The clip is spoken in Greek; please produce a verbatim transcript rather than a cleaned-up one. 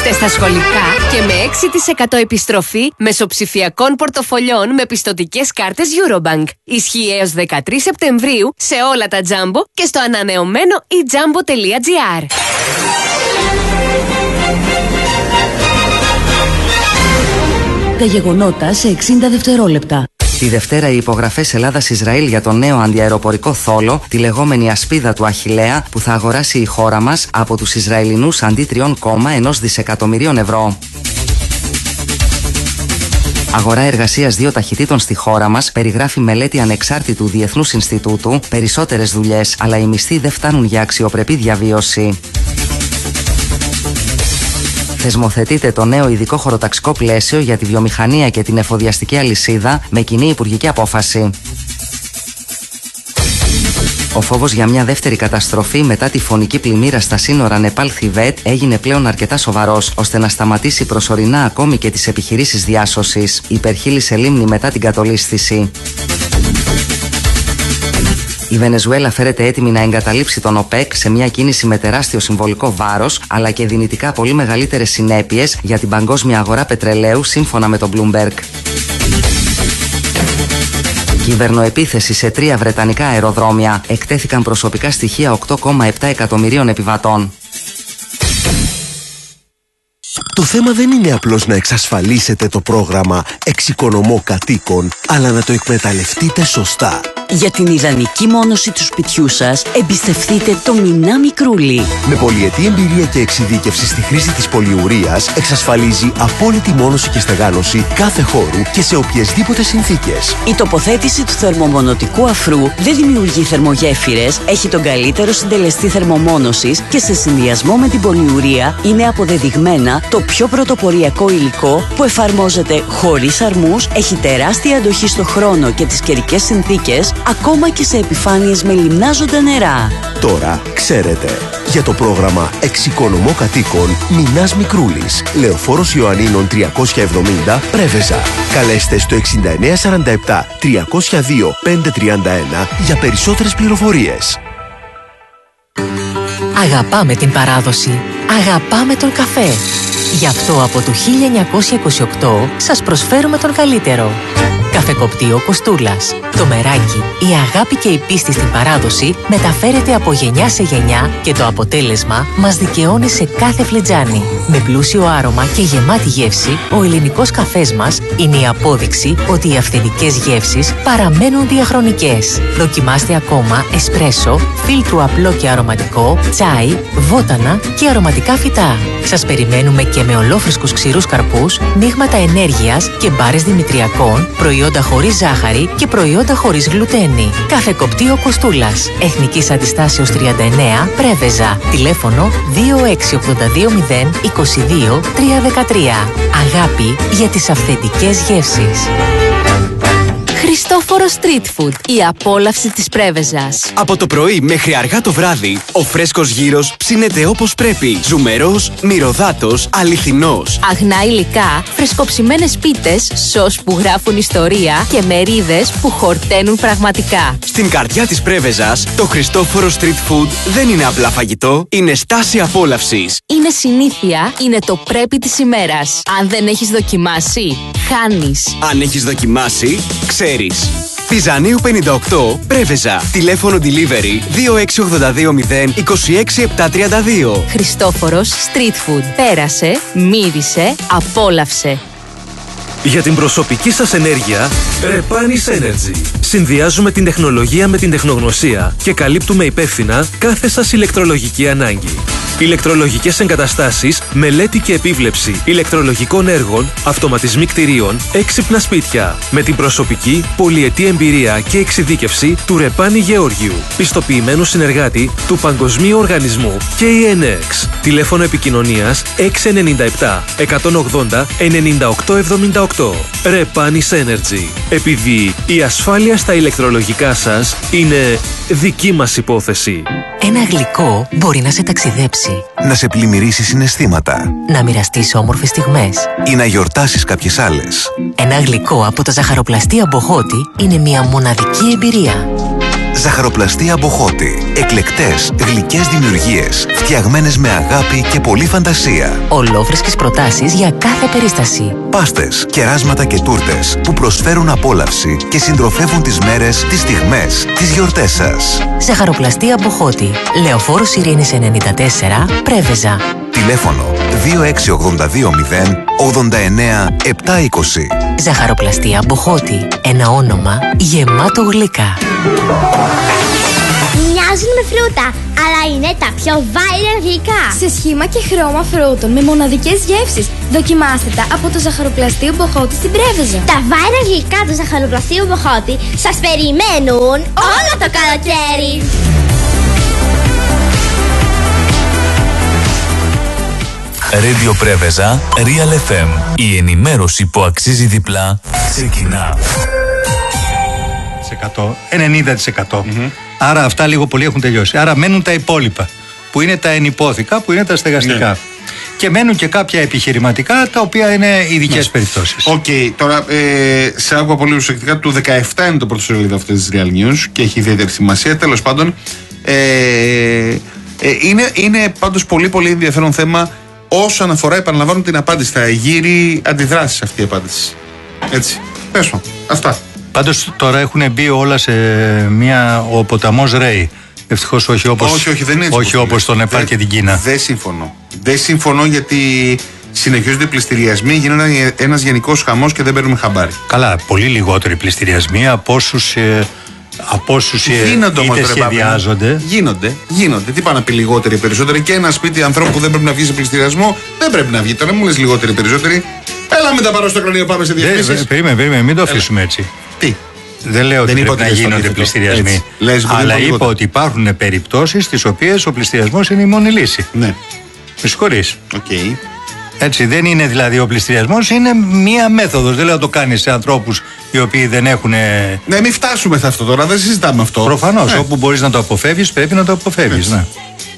Είστε στα σχολικά και με έξι τοις εκατό επιστροφή μεσοψηφιακών πορτοφολιών με πιστωτικές κάρτες Eurobank. Ισχύει έως δεκατρείς Σεπτεμβρίου σε όλα τα Jumbo και στο ανανεωμένο e jumbo τελεία gr. Τα γεγονότα σε εξήντα δευτερόλεπτα. Τη Δευτέρα οι υπογραφές Ελλάδας-Ισραήλ για το νέο αντιαεροπορικό θόλο, τη λεγόμενη ασπίδα του Αχιλλέα, που θα αγοράσει η χώρα μας από τους Ισραηλινούς αντί τριών κόμμα ένα δισεκατομμυρίων ευρώ. Αγορά εργασίας δύο ταχυτήτων στη χώρα μας, περιγράφει μελέτη ανεξάρτητου Διεθνούς Ινστιτούτου. Περισσότερες δουλειές, αλλά οι μισθοί δεν φτάνουν για αξιοπρεπή διαβίωση. Θεσμοθετείται το νέο ειδικό χωροταξικό πλαίσιο για τη βιομηχανία και την εφοδιαστική αλυσίδα με κοινή υπουργική απόφαση. Ο φόβος για μια δεύτερη καταστροφή μετά τη φωνική πλημμύρα στα σύνορα Νεπάλ-Θιβέτ έγινε πλέον αρκετά σοβαρός, ώστε να σταματήσει προσωρινά ακόμη και τις επιχειρήσεις διάσωσης. Υπερχείλισε λίμνη μετά την κατολίσθηση. Η Βενεζουέλα φέρεται έτοιμη να εγκαταλείψει τον ΟΠΕΚ σε μια κίνηση με τεράστιο συμβολικό βάρος, αλλά και δυνητικά πολύ μεγαλύτερες συνέπειες για την παγκόσμια αγορά πετρελαίου, σύμφωνα με τον Bloomberg. Κυβερνοεπίθεση σε τρία βρετανικά αεροδρόμια. Εκτέθηκαν προσωπικά στοιχεία οκτώ κόμμα επτά εκατομμυρίων επιβατών. Το θέμα δεν είναι απλώς να εξασφαλίσετε το πρόγραμμα Εξοικονομώ Κατοίκων, αλλά να το εκμεταλλευτείτε σωστά. Για την ιδανική μόνωση του σπιτιού σας, εμπιστευτείτε το Μινά Μικρούλι. Με πολυετή εμπειρία και εξειδίκευση στη χρήση της πολυουρίας, εξασφαλίζει απόλυτη μόνωση και στεγάνωση κάθε χώρου και σε οποιασδήποτε συνθήκες. Η τοποθέτηση του θερμομονωτικού αφρού δεν δημιουργεί θερμογέφυρες, έχει τον καλύτερο συντελεστή θερμομόνωσης και σε συνδυασμό με την πολυουρία είναι αποδεδειγμένα το πιο πρωτοποριακό υλικό που εφαρμόζεται χωρίς αρμούς, έχει τεράστια αντοχή στο χρόνο και τις καιρικές συνθήκες, ακόμα και σε επιφάνειες με λιμνάζοντα νερά. Τώρα ξέρετε. Για το πρόγραμμα Εξοικονομώ Κατοίκων, Μινάς Μικρούλης, Λεωφόρος Ιωαννίνων τριακόσια εβδομήντα, Πρέβεζα. Καλέστε στο εξήντα εννέα σαράντα επτά τριακόσια δύο πεντακόσια τριάντα ένα για περισσότερες πληροφορίες. Αγαπάμε την παράδοση. Αγαπάμε τον καφέ. Γι' αυτό από το χίλια εννιακόσια είκοσι οκτώ σας προσφέρουμε τον καλύτερο. Καφεκοπτείο Κοστούλας. Το μεράκι, η αγάπη και η πίστη στην παράδοση μεταφέρεται από γενιά σε γενιά και το αποτέλεσμα μας δικαιώνει σε κάθε φλιτζάνι. Με πλούσιο άρωμα και γεμάτη γεύση, ο ελληνικός καφές μας είναι η απόδειξη ότι οι αυθεντικές γεύσεις παραμένουν διαχρονικές. Δοκιμάστε ακόμα εσπρέσο, φίλτρου απλό και αρωματικό, τσάι, βότανα και αρωματικά φυτά. Σας περιμένουμε και με ολόφρυσκους ξηρούς καρπούς, μείγματα ενέργειας και μπάρες δημητριακών, προϊόντα χωρίς ζάχαρη και προϊόντα χωρίς γλουτένη. Καφεκοπτείο Κοστούλας. Εθνικής Αντιστάσεως τριάντα εννέα, Πρέβεζα. Τηλέφωνο δύο έξι οκτώ δύο μηδέν είκοσι δύο τριακόσια δεκατρία. Αγάπη για τις αυθεντικές γεύσεις. Χριστόφορο Street Food, η απόλαυση της Πρέβεζας. Από το πρωί μέχρι αργά το βράδυ, ο φρέσκος γύρος ψήνεται όπως πρέπει. Ζουμερός, μυρωδάτος, αληθινός. Αγνά υλικά, φρεσκοψημένες πίτες, σως που γράφουν ιστορία και μερίδες που χορταίνουν πραγματικά. Στην καρδιά της Πρέβεζας, το Χριστόφορο Street Food δεν είναι απλά φαγητό, είναι στάση απόλαυσης. Είναι συνήθεια, είναι το πρέπει της ημέρας. Αν δεν έχεις δοκιμάσει, χάνεις. Αν έχεις δοκιμάσει, ξέρεις. Πιζανίου πενήντα οκτώ, Πρέβεζα. Τηλέφωνο delivery δύο έξι οκτώ δύο μηδέν είκοσι έξι επτακόσια τριάντα δύο. Χριστόφορος Street Food. Πέρασε, μύρισε, απόλαυσε. Για την προσωπική σας ενέργεια, Repanis Energy. Συνδυάζουμε την τεχνολογία με την τεχνογνωσία και καλύπτουμε υπεύθυνα κάθε σας ηλεκτρολογική ανάγκη. Ηλεκτρολογικές εγκαταστάσεις, μελέτη και επίβλεψη ηλεκτρολογικών έργων, αυτοματισμοί κτηρίων, έξυπνα σπίτια. Με την προσωπική, πολυετή εμπειρία και εξειδίκευση του Ρεπάνη Γεώργιου, πιστοποιημένου συνεργάτη του Παγκοσμίου Οργανισμού κέι εν εξ. Τηλέφωνο επικοινωνίας έξι εννιά επτά εκατόν ογδόντα ενενήντα οκτώ εβδομήντα οκτώ. Repanis Energy. Επειδή η ασφάλεια στα ηλεκτρολογικά σας είναι δική μας υπόθεση. Ένα γλυκό μπορεί να σε ταξιδέψει, να σε πλημμυρίσει συναισθήματα, να μοιραστείς όμορφες στιγμές ή να γιορτάσεις κάποιες άλλες. Ένα γλυκό από το ζαχαροπλαστεία Μποχώτη είναι μια μοναδική εμπειρία. Ζαχαροπλαστεία Μποχώτη. Εκλεκτές, γλυκές δημιουργίες, φτιαγμένες με αγάπη και πολλή φαντασία. Ολόφρεσκες προτάσεις για κάθε περίσταση. Πάστες, κεράσματα και τούρτες που προσφέρουν απόλαυση και συντροφεύουν τις μέρες, τις στιγμές, τις γιορτές σας. Ζαχαροπλαστεία Μποχώτη. Λεωφόρος Ειρήνης ενενήντα τέσσερα, Πρέβεζα. Τηλέφωνο δύο έξι ογδόντα δύο μηδέν ογδόντα εννέα επτακόσια είκοσι. Ζαχαροπλαστεία Μποχώτη. Ένα όνομα γεμάτο γλυκά. Μοιάζουν με φρούτα, αλλά είναι τα πιο viral γλυκά. Σε σχήμα και χρώμα φρούτων με μοναδικές γεύσεις. Δοκιμάστε τα από το Ζαχαροπλαστείο Μποχώτη στην Πρέβεζα. Τα viral γλυκά του Ζαχαροπλαστείου Μποχώτη σας περιμένουν όλο το καλοκαίρι. Radio Πρέβεζα, Real εφ εμ. Η ενημέρωση που αξίζει διπλά ξεκινά. ενενήντα τοις εκατό. Mm-hmm. Άρα αυτά λίγο πολύ έχουν τελειώσει. Άρα μένουν τα υπόλοιπα, που είναι τα ενυπόθηκα, που είναι τα στεγαστικά. Ναι. Και μένουν και κάποια επιχειρηματικά, τα οποία είναι ειδικές ναι. περιπτώσεις. Οκ, okay, τώρα ε, σε άκουγα πολύ προσεκτικά. Του δεκαεπτά είναι το πρώτο σελίδα αυτής της Real News και έχει ιδιαίτερη σημασία. Τέλος πάντων, ε, ε, είναι, είναι πάντως πολύ πολύ ενδιαφέρον θέμα όσον αφορά, επαναλαμβάνω, την απάντηση. Θα γύρει αντιδράσεις αυτή η απάντηση. Έτσι. Πες μου. Αυτά. Πάντως τώρα έχουν μπει όλα σε μια. Ο ποταμός ρέει. Ευτυχώς όχι όπως, όχι, όχι, δεν είναι όχι όπως στο Νεπάλ και την Κίνα. Δεν συμφωνώ. Δεν συμφωνώ γιατί συνεχίζονται οι πληστηριασμοί, γίνεται ένας γενικός χαμός και δεν παίρνουμε χαμπάρι. Καλά, πολύ λιγότεροι πληστηριασμοί από όσους. Ε, Από όσους είτε σχεδιάζονται. Γίνονται, γίνονται. Τι πάνε να πει λιγότεροι ή περισσότεροι? Και ένα σπίτι ανθρώπου που δεν πρέπει να βγει σε πληστηριασμό δεν πρέπει να βγει. Τώρα μου λες λιγότεροι ή περισσότεροι. Έλα με τα παρό στο κρανίο, πάμε σε διαφημίσεις. Περίμενε, περίμενε, μην το αφήσουμε έτσι. Τι? Δεν λέω ότι πρέπει να γίνονται πληστηριασμοί. Αλλά είπα ότι υπάρχουν περιπτώσεις στις οποίες ο πληστηριασμός είναι η μόνη λύση. Ναι. Με συγχωρείς. Okay. Έτσι, δεν είναι δηλαδή ο πληστηριασμός, είναι μία μέθοδος. Δεν λέω να το κάνεις σε ανθρώπους οι οποίοι δεν έχουν. Ναι, μην φτάσουμε σε αυτό τώρα, δεν συζητάμε αυτό. Προφανώς, ναι. Όπου μπορείς να το αποφεύγεις, πρέπει να το αποφεύγεις. Ναι.